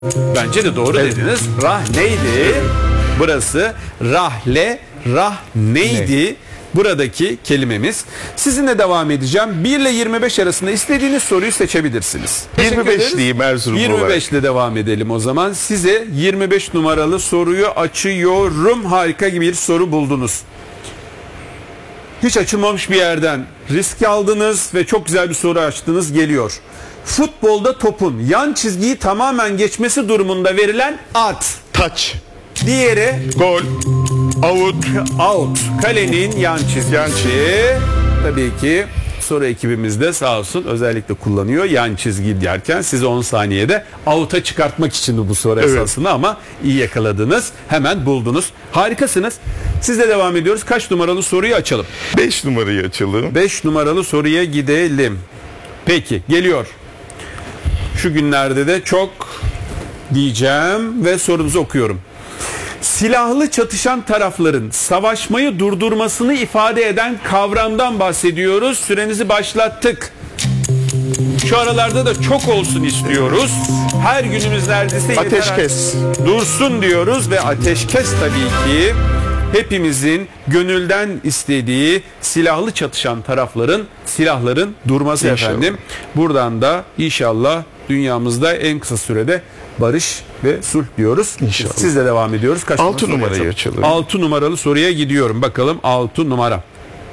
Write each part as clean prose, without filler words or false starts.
Bence de doğru dediniz. Rah neydi? Burası rahle, rah neydi? Buradaki kelimemiz. Sizinle devam edeceğim. 1 ile 25 arasında istediğiniz soruyu seçebilirsiniz. 25 diyeyim Erzurum olarak. 25 ile devam edelim o zaman. Size 25 numaralı soruyu açıyorum. Harika bir soru buldunuz. Hiç açılmamış bir yerden risk aldınız ve çok güzel bir soru açtınız, geliyor. Futbolda topun yan çizgiyi tamamen geçmesi durumunda verilen ad. Touch. Diğeri Gol. Out. out. Kalenin yan çizgisi. Tabii ki soru ekibimiz de sağ olsun özellikle kullanıyor yan çizgi derken sizi 10 saniyede out'a çıkartmak için bu soru esasında, ama iyi yakaladınız. Hemen buldunuz. Harikasınız. Sizle devam ediyoruz. Kaç numaralı soruyu açalım? 5 numarayı açalım. 5 numaralı soruya gidelim. Peki, geliyor. Şu günlerde de çok diyeceğim ve sorunuzu okuyorum. Silahlı çatışan tarafların savaşmayı durdurmasını ifade eden kavramdan bahsediyoruz. Sürenizi başlattık. Şu aralarda da çok olsun istiyoruz. Her günümüz neredeyse Ateşkes. Dursun diyoruz ve ateşkes tabii ki hepimizin gönülden istediği silahlı çatışan tarafların, silahların durması İnşallah. efendim. Buradan da inşallah dünyamızda en kısa sürede barış ve sulh diyoruz. İnşallah. Sizle devam ediyoruz. Kaç 6 numaralı numarayı soruyu açalım. 6 numaralı soruya gidiyorum. Bakalım 6 numara.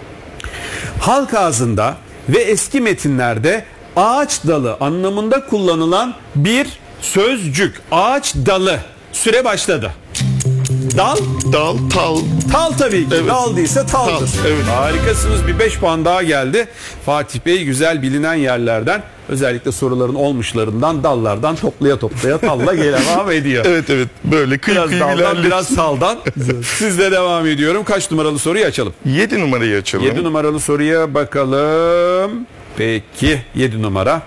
Halk ağzında ve eski metinlerde ağaç dalı anlamında kullanılan bir sözcük. Ağaç dalı. Süre başladı. Dal? Dal, tal. Tal tabii ki. Evet. Dal değilse taldır. Tal, evet. Harikasınız. Bir 5 puan daha geldi. Fatih Bey güzel bilinen yerlerden, özellikle soruların olmuşlarından, dallardan toplaya talla devam ediyor. Evet. Böyle kıyı Biraz kıyı daldan, ilerlesin. biraz saldan. Sizle devam ediyorum. Kaç numaralı soruyu açalım? 7 numarayı açalım. 7 numaralı soruya bakalım. Peki, 7 numara.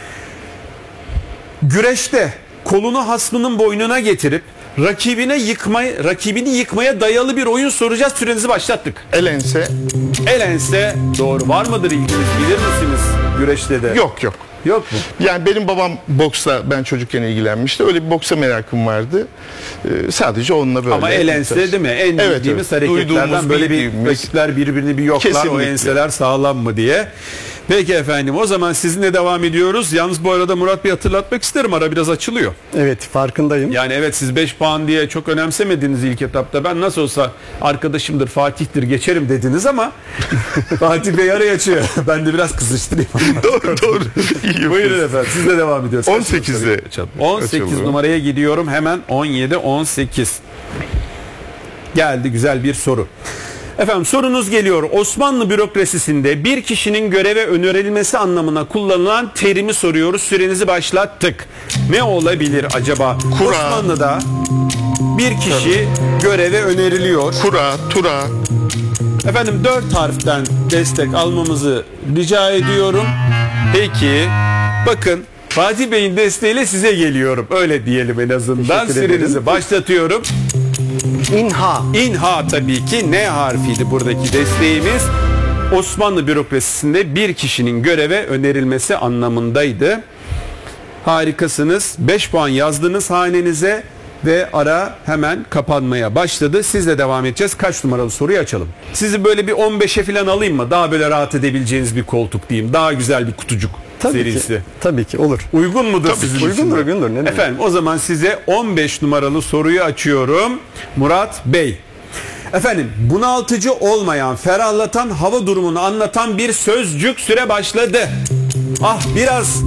Güreşte kolunu hasmının boynuna getirip rakibini yıkmaya dayalı bir oyun soracağız. Sürenizi başlattık. Elense. Elense doğru. Var mıdır ilginiz? Bilir misiniz güreşte de? Yok. Yok mu? Yani benim babam boksla, ben çocukken ilgilenmişti. Öyle bir boksa merakım vardı. Sadece onunla böyle. Ama elense değil mi? En Evet, bildiğimiz evet. hareketlerden, Duyduğumuz, böyle bir bildiğimiz. rakipler birbirini bir yoklar. O Kesinlikle. enseler sağlam mı diye. Peki efendim, o zaman sizinle devam ediyoruz. Yalnız bu arada Murat Bey, hatırlatmak isterim, ara biraz açılıyor. Evet, farkındayım. Yani evet, siz 5 puan diye çok önemsemediniz ilk etapta. Ben nasıl olsa arkadaşımdır, Fatih'tir, geçerim dediniz ama Fatih Bey araya açıyor. Ben de biraz kızıştırayım. Doğru. İyi Buyurun efendim, sizle devam ediyoruz. 18'de 18 açalım. numaraya gidiyorum hemen. 17-18 geldi, güzel bir soru. Efendim, sorunuz geliyor. Osmanlı bürokrasisinde bir kişinin göreve önerilmesi anlamına kullanılan terimi soruyoruz. Sürenizi başlattık. Ne olabilir acaba? Kura. Osmanlı'da bir kişi göreve öneriliyor. Kura, tura. Efendim, 4 harften destek almamızı rica ediyorum. Peki, bakın Fatih Bey'in desteğiyle size geliyorum. Öyle diyelim en azından. Teşekkür ederim. Sürenizi başlatıyorum. İnha. İnha tabii ki N harfiydi buradaki desteğimiz. Osmanlı bürokrasisinde bir kişinin göreve önerilmesi anlamındaydı. Harikasınız. 5 puan yazdınız hanenize ve ara hemen kapanmaya başladı. Sizle devam edeceğiz. Kaç numaralı soruyu açalım? Sizi böyle bir 15'e falan alayım mı? Daha böyle rahat edebileceğiniz bir koltuk diyeyim. Daha güzel bir kutucuk serisi. Tabii ki olur. Uygun mudur sizin için? Uygundur. Ne demek? Efendim, o zaman size 15 numaralı soruyu açıyorum. Murat Bey. Efendim, bunaltıcı olmayan, ferahlatan hava durumunu anlatan bir sözcük. Süre başladı. Biraz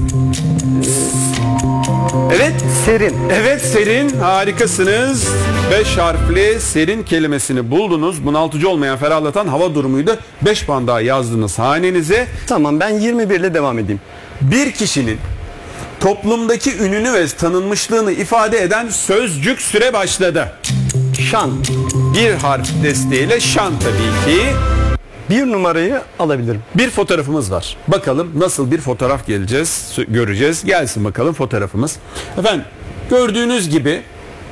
evet, Serin. evet, serin, harikasınız. 5 harfli serin kelimesini buldunuz. Bunaltıcı olmayan, ferahlatan hava durumuydu. 5 puan daha yazdınız hanenize. Tamam, ben 21 ile devam edeyim. Bir kişinin toplumdaki ününü ve tanınmışlığını ifade eden sözcük. Süre başladı. Şan. Bir harf desteğiyle şan tabii ki. 1 numarayı alabilirim. Bir fotoğrafımız var. Bakalım nasıl bir fotoğraf göreceğiz. Gelsin bakalım fotoğrafımız. Efendim, gördüğünüz gibi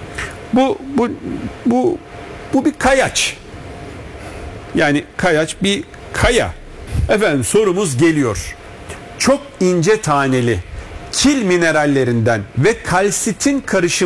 bu bir kayaç. Yani kayaç, bir kaya. Efendim, sorumuz geliyor. Çok ince taneli, kil minerallerinden ve kalsitin karışımı